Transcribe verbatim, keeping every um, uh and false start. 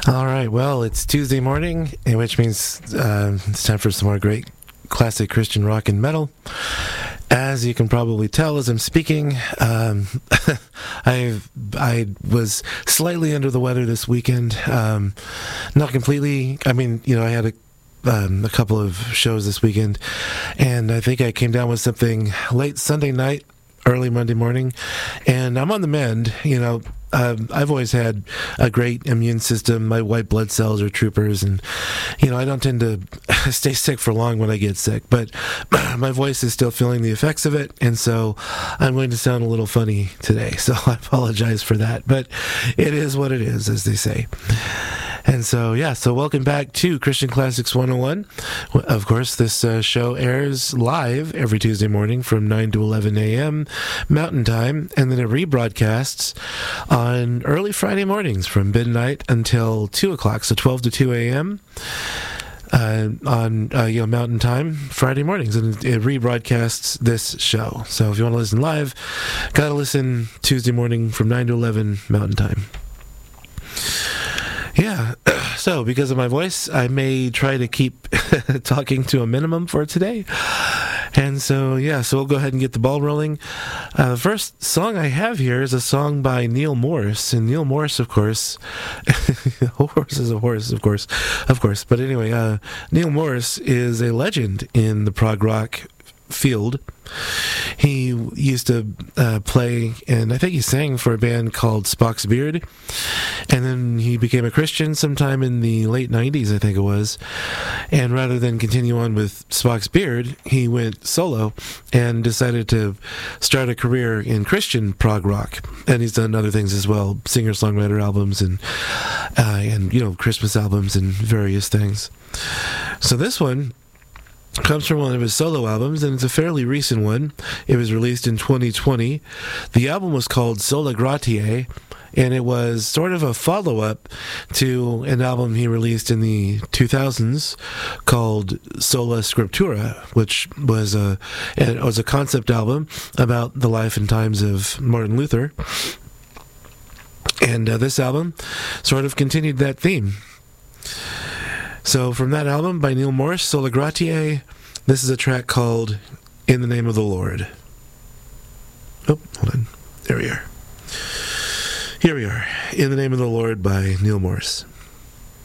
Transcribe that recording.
All right, well, it's Tuesday morning, and which means uh, it's time for some more great classic Christian rock and metal. As you can probably tell as I'm speaking, um, I I was slightly under the weather this weekend. Um, not completely. I mean, you know, I had a Um, a couple of shows this weekend, and I think I came down with something late Sunday night, early Monday morning, and I'm on the mend. You know, um, I've always had a great immune system. My white blood cells are troopers, and you know, I don't tend to stay sick for long when I get sick, but my voice is still feeling the effects of it, and so I'm going to sound a little funny today, so I apologize for that, but it is what it is, as they say. And so, yeah, so welcome back to Christian Classics one oh one. Of course, this uh, show airs live every Tuesday morning from nine to eleven a.m. Mountain Time, and then it rebroadcasts on early Friday mornings from midnight until two o'clock, so twelve to two a.m. Uh, on uh, you know Mountain Time Friday mornings, and it rebroadcasts this show. So if you want to listen live, gotta listen Tuesday morning from nine to eleven Mountain Time. Yeah, so because of my voice, I may try to keep talking to a minimum for today. And so, yeah, so we'll go ahead and get the ball rolling. Uh, the first song I have here is a song by Neil Morse. And Neil Morse, of course, a horse is a horse, of course, of course. But anyway, uh, Neil Morse is a legend in the prog rock field. He used to uh, play, and I think he sang for a band called Spock's Beard, and then he became a Christian sometime in the late nineties, I think it was, and rather than continue on with Spock's Beard, he went solo and decided to start a career in Christian prog rock, and he's done other things as well, singer-songwriter albums and, uh, and you know, Christmas albums and various things. So this one comes from one of his solo albums, and it's a fairly recent one. It was released in twenty twenty. The album was called Sola Gratiae, and it was sort of a follow-up to an album he released in the two thousands called Sola Scriptura, which was a it was a concept album about the life and times of Martin Luther. And uh, this album sort of continued that theme. So from that album by Neil Morse, Sola Gratiae, this is a track called In the Name of the Lord. Oh, hold on. There we are. Here we are. In the Name of the Lord by Neil Morse.